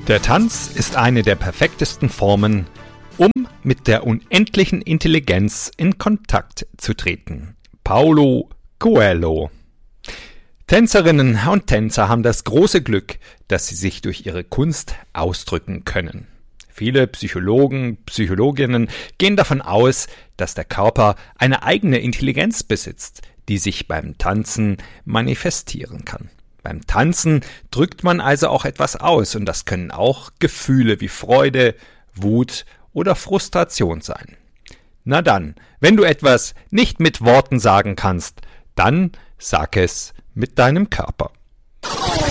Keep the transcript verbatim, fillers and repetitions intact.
Der Tanz ist eine der perfektesten Formen, um mit der unendlichen Intelligenz in Kontakt zu treten. Paulo Coelho. Tänzerinnen und Tänzer haben das große Glück, dass sie sich durch ihre Kunst ausdrücken können. Viele Psychologen, Psychologinnen gehen davon aus, dass der Körper eine eigene Intelligenz besitzt, die sich beim Tanzen manifestieren kann. Beim Tanzen drückt man also auch etwas aus, und das können auch Gefühle wie Freude, Wut oder Frustration sein. Na dann, wenn du etwas nicht mit Worten sagen kannst, dann sag es mit deinem Körper.